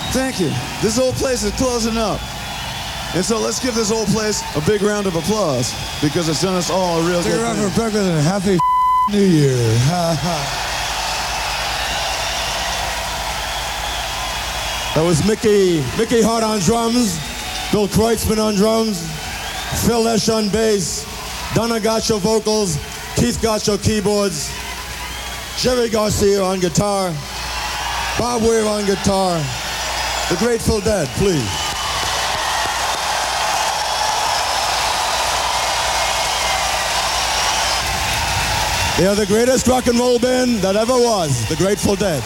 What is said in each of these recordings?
Thank you. This whole place is closing up. And so let's give this whole place a big round of applause because it's done us all a real good thing. For breakfast and happy New Year. That was Mickey Hart on drums, Bill Kreutzmann on drums, Phil Esch on bass, Donna Gaccio vocals, Keith Gaccio keyboards, Jerry Garcia on guitar, Bob Weir on guitar, The Grateful Dead, please. They are the greatest rock and roll band that ever was, The Grateful Dead.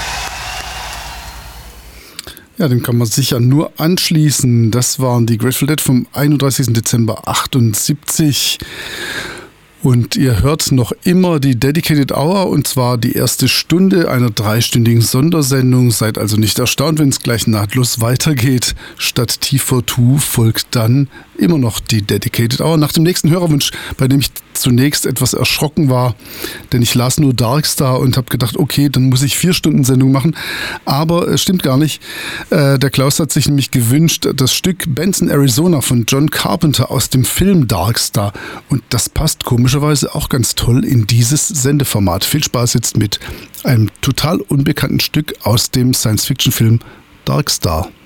Ja, dem kann man sicher nur anschließen. Das waren die Grateful Dead vom 31. Dezember 78. Und ihr hört noch immer die Dedicated Hour, und zwar die erste Stunde einer 3-stündigen Sondersendung. Seid also nicht erstaunt, wenn es gleich nahtlos weitergeht. Statt T42 folgt dann immer noch die Dedicated Hour nach dem nächsten Hörerwunsch, bei dem ich zunächst etwas erschrocken war, denn ich las nur Darkstar und habe gedacht, okay, dann muss ich 4 Stunden Sendung machen, aber es stimmt gar nicht. Der Klaus hat sich nämlich gewünscht, das Stück Benson, Arizona von John Carpenter aus dem Film Darkstar, und das passt komischerweise auch ganz toll in dieses Sendeformat. Viel Spaß jetzt mit einem total unbekannten Stück aus dem Science-Fiction-Film Darkstar.